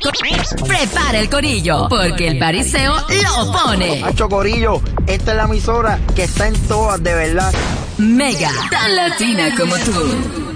Prepara el corillo, porque el pariseo lo pone. Hacho corillo, esta es la emisora que está en todas, de verdad. Mega, tan latina como tú.